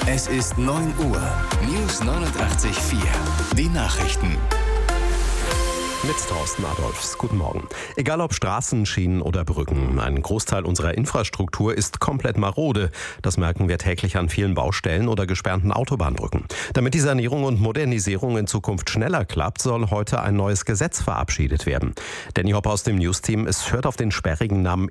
Es ist 9 Uhr. News 89.4. Die Nachrichten. Mit Thorsten Adolfs. Guten Morgen. Egal ob Straßen, Schienen oder Brücken, ein Großteil unserer Infrastruktur ist komplett marode. Das merken wir täglich an vielen Baustellen oder gesperrten Autobahnbrücken. Damit die Sanierung und Modernisierung in Zukunft schneller klappt, soll heute ein neues Gesetz verabschiedet werden. Danny Hopp aus dem News-Team, es hört auf den sperrigen Namen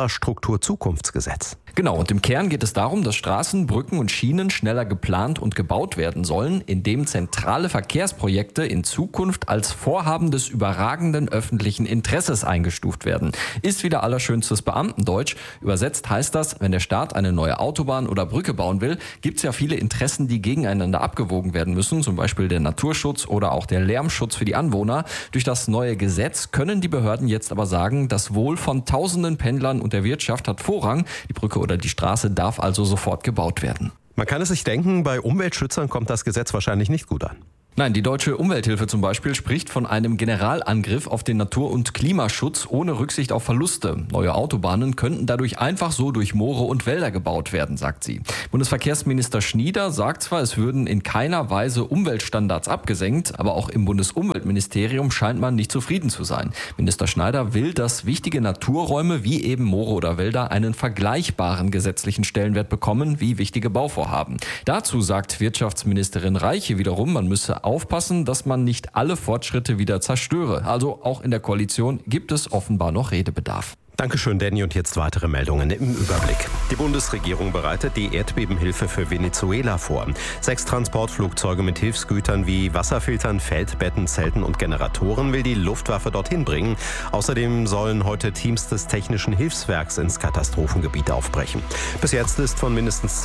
Infrastrukturzukunftsgesetz. Genau, und im Kern geht es darum, dass Straßen, Brücken und Schienen schneller geplant und gebaut werden sollen, indem zentrale Verkehrsprojekte in Zukunft als Vorhaben des überragenden öffentlichen Interesses eingestuft werden. Ist wieder allerschönstes Beamtendeutsch. Übersetzt heißt das, wenn der Staat eine neue Autobahn oder Brücke bauen will, gibt es ja viele Interessen, die gegeneinander abgewogen werden müssen, zum Beispiel der Naturschutz oder auch der Lärmschutz für die Anwohner. Durch das neue Gesetz können die Behörden jetzt aber sagen, das Wohl von tausenden Pendlern und der Wirtschaft hat Vorrang. Die Brücke oder die Straße darf also sofort gebaut werden. Man kann es sich denken, bei Umweltschützern kommt das Gesetz wahrscheinlich nicht gut an. Nein, die Deutsche Umwelthilfe zum Beispiel spricht von einem Generalangriff auf den Natur- und Klimaschutz ohne Rücksicht auf Verluste. Neue Autobahnen könnten dadurch einfach so durch Moore und Wälder gebaut werden, sagt sie. Bundesverkehrsminister Schnieder sagt zwar, es würden in keiner Weise Umweltstandards abgesenkt, aber auch im Bundesumweltministerium scheint man nicht zufrieden zu sein. Minister Schneider will, dass wichtige Naturräume wie eben Moore oder Wälder einen vergleichbaren gesetzlichen Stellenwert bekommen wie wichtige Bauvorhaben. Dazu sagt Wirtschaftsministerin Reiche wiederum, man müsse aufpassen, dass man nicht alle Fortschritte wieder zerstöre. Also auch in der Koalition gibt es offenbar noch Redebedarf. Dankeschön, Danny. Und jetzt weitere Meldungen im Überblick. Die Bundesregierung bereitet die Erdbebenhilfe für Venezuela vor. 6 Transportflugzeuge mit Hilfsgütern wie Wasserfiltern, Feldbetten, Zelten und Generatoren will die Luftwaffe dorthin bringen. Außerdem sollen heute Teams des Technischen Hilfswerks ins Katastrophengebiet aufbrechen. Bis jetzt ist von mindestens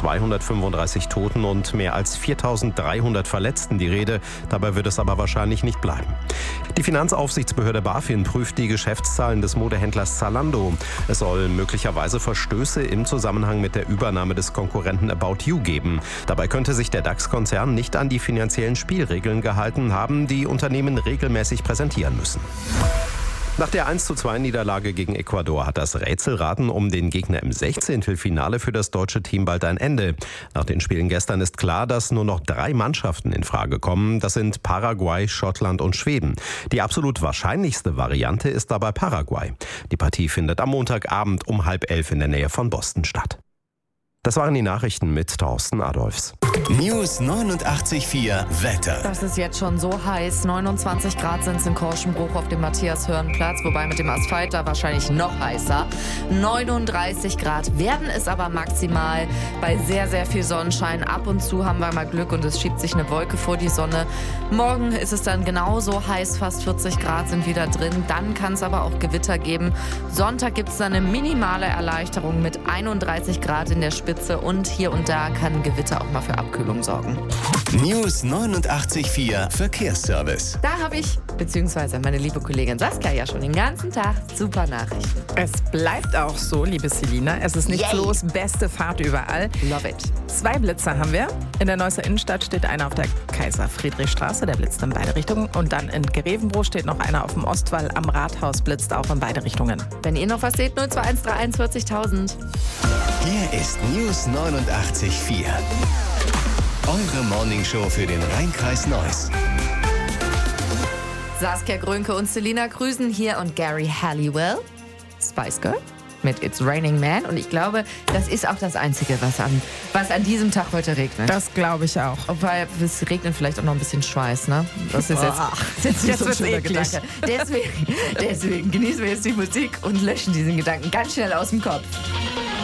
235 Toten und mehr als 4.300 Verletzten die Rede. Dabei wird es aber wahrscheinlich nicht bleiben. Die Finanzaufsichtsbehörde BaFin prüft die Geschäftszahlen des Modehändlers Zalando. Es soll möglicherweise Verstöße im Zusammenhang mit der Übernahme des Konkurrenten About You geben. Dabei könnte sich der DAX-Konzern nicht an die finanziellen Spielregeln gehalten haben, die Unternehmen regelmäßig präsentieren müssen. Nach der 1:2-Niederlage gegen Ecuador hat das Rätselraten um den Gegner im 16. Finale für das deutsche Team bald ein Ende. Nach den Spielen gestern ist klar, dass nur noch 3 Mannschaften in Frage kommen. Das sind Paraguay, Schottland und Schweden. Die absolut wahrscheinlichste Variante ist dabei Paraguay. Die Partie findet am Montagabend um 10:30 in der Nähe von Boston statt. Das waren die Nachrichten mit Thorsten Adolfs. News 89.4 Wetter. Das ist jetzt schon so heiß. 29 Grad sind es in Korschenbruch auf dem Matthias-Hörn-Platz, wobei mit dem Asphalt da wahrscheinlich noch heißer. 39 Grad werden es aber maximal bei sehr, sehr viel Sonnenschein. Ab und zu haben wir mal Glück und es schiebt sich eine Wolke vor die Sonne. Morgen ist es dann genauso heiß, fast 40 Grad sind wieder drin. Dann kann es aber auch Gewitter geben. Sonntag gibt es dann eine minimale Erleichterung mit 31 Grad in der Spitze und hier und da kann Gewitter auch mal für Abkühlung sorgen. News 89.4 Verkehrsservice. Da habe ich, beziehungsweise meine liebe Kollegin Saskia ja schon den ganzen Tag super Nachrichten. Es bleibt auch so, liebe Selina. Es ist nichts los, beste Fahrt überall. Love it. 2 Blitzer haben wir. In der Neusser Innenstadt steht einer auf der Kaiser-Friedrich-Straße, der blitzt in beide Richtungen. Und dann in Grevenbroich steht noch einer auf dem Ostwall am Rathaus, blitzt auch in beide Richtungen. Wenn ihr noch was seht, 02131 40.000. Hier ist News 89.4. Eure Morningshow für den Rhein-Kreis Neuss. Saskia Grönke und Selina Grüßen hier und Gary Halliwell, Spice Girl mit It's Raining Man. Und ich glaube, das ist auch das Einzige, was an diesem Tag heute regnet. Das glaube ich auch. Wobei, es regnet vielleicht auch noch ein bisschen Schweiß, ne? Das ist jetzt nicht so ein schöner Gedanke. Deswegen genießen wir jetzt die Musik und löschen diesen Gedanken ganz schnell aus dem Kopf.